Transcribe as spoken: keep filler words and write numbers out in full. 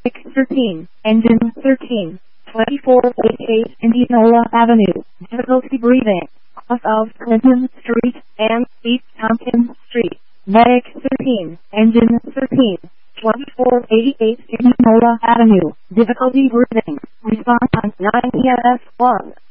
thirteen, engine thirteen, twenty-four eighty-eight Indianola Avenue, difficulty breathing, off of Clinton Street and East Tompkins Street. Medic thirteen, engine thirteen, twenty-four eighty-eight Indianola Avenue, difficulty breathing, response on nine E M S one.